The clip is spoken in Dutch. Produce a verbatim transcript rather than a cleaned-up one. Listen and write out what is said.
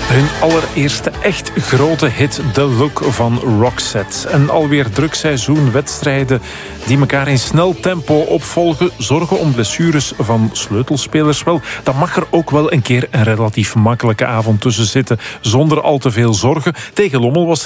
Hun allereerste echt grote hit, The Look van Roxette. En alweer druk seizoen wedstrijden die elkaar in snel tempo opvolgen, zorgen om blessures van sleutelspelers. Wel, dan mag er ook wel een keer een relatief makkelijke avond tussen zitten, zonder al te veel zorgen. Tegen Lommel was